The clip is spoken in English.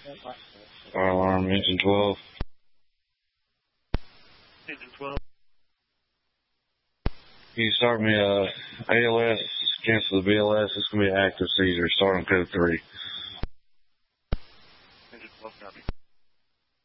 Fire alarm, engine 12. Engine 12. Can you start me ALS, cancel the BLS, it's going to be an active seizure, start on code 3. Engine 12, copy.